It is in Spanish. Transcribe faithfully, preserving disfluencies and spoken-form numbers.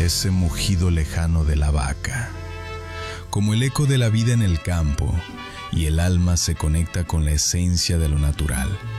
ese mugido lejano de la vaca, como el eco de la vida en el campo, y el alma se conecta con la esencia de lo natural,